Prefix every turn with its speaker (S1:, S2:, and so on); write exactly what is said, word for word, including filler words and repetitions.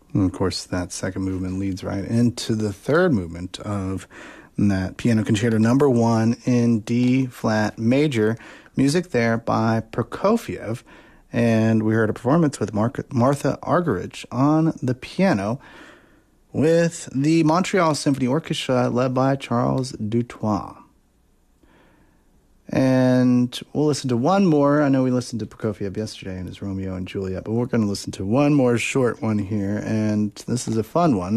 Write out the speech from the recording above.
S1: And of course, that second movement leads right into the third movement of that piano concerto number one in D flat major. Music there by Prokofiev. And we heard a performance with Mar- Martha Argerich on the piano with the Montreal Symphony Orchestra led by Charles Dutoit. And we'll listen to one more. I know we listened to Prokofiev yesterday in his Romeo and Juliet, but we're going to listen to one more short one here, and this is a fun one.